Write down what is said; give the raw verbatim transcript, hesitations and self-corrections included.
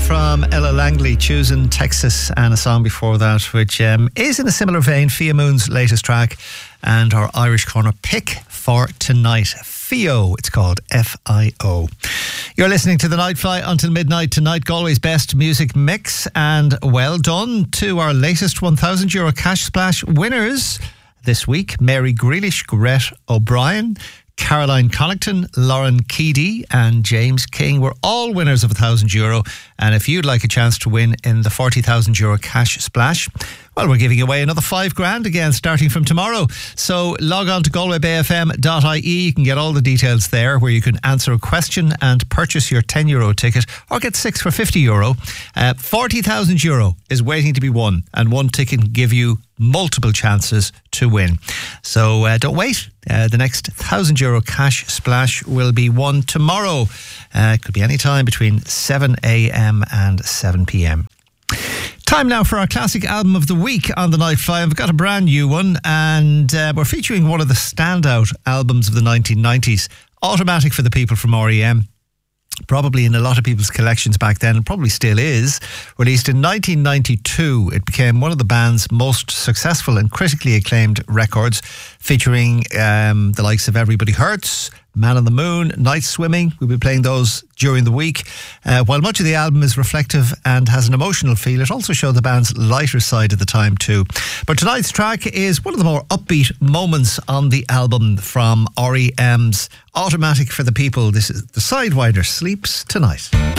from Ella Langley, Choosing Texas, and a song before that which um, is in a similar vein, Fia Moon's latest track, and our Irish Corner pick for tonight, Fio, it's called F I O. You're listening to The Night Fly until midnight tonight, Galway's best music mix, and well done to our latest one thousand euro cash splash winners this week. Mary Grealish, Gret O'Brien, Caroline Connaughton, Lauren Keedy and James King were all winners of one thousand euro. And if you'd like a chance to win in the forty thousand euro cash splash, well, we're giving away another five grand again starting from tomorrow. So log on to galway bay f m dot i e. You can get all the details there, where you can answer a question and purchase your ten euro ticket, or get six for fifty euro. Uh, forty thousand euro is waiting to be won, and one ticket can give you multiple chances to win. So uh, don't wait. Uh, the next one thousand euro cash splash will be won tomorrow. Uh, it could be any time between seven a m and seven p m. Time now for our classic album of the week on The Night Fly. I've got a brand new one, and uh, we're featuring one of the standout albums of the nineteen nineties, Automatic for the people from R E M. Probably in a lot of people's collections back then, and probably still is. Released in nineteen ninety-two, it became one of the band's most successful and critically acclaimed records, featuring um, the likes of Everybody Hurts, Man on the Moon, Night Swimming. We'll be playing those during the week. Uh, while much of the album is reflective and has an emotional feel, it also showed the band's lighter side at the time too. But tonight's track is one of the more upbeat moments on the album from R E M's Automatic for the People. This is The Sidewinder, Sleeps Tonight.